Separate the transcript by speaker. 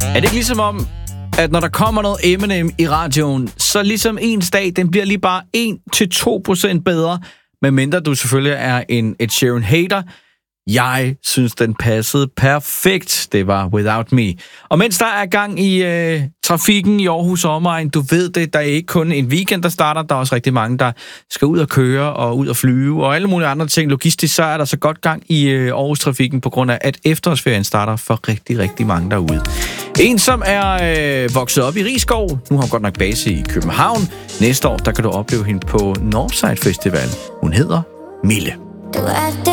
Speaker 1: Er det ikke ligesom om, at når der kommer noget Eminem i radioen, så ligesom ens dag, den bliver lige bare 1-2% bedre, medmindre du selvfølgelig er en Ed Sheeran hater. Jeg synes, den passede perfekt. Det var Without Me. Og mens der er gang i trafikken i Aarhus omegn, du ved det, der er ikke kun en weekend, der starter. Der er også rigtig mange, der skal ud og køre og ud og flyve og alle mulige andre ting. Logistisk så er der så godt gang i Aarhus-trafikken på grund af, at efterårsferien starter for rigtig, rigtig mange derude. En, som er vokset op i Risskov, nu har hun godt nok base i København. Næste år, der kan du opleve hende på Northside Festival. Hun hedder Mille.